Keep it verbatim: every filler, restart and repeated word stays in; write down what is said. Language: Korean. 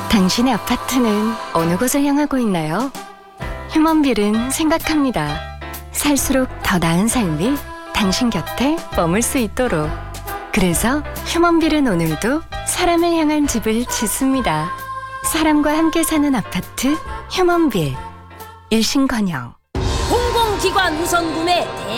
당신의 아파트는 어느 곳을 향하고 있나요? 휴먼빌은 생각합니다. 살수록 더 나은 삶이 당신 곁에 머물 수 있도록. 그래서 휴먼빌은 오늘도 사람을 향한 집을 짓습니다. 사람과 함께 사는 아파트 휴먼빌. 일신건영. 공공기관 우선 구매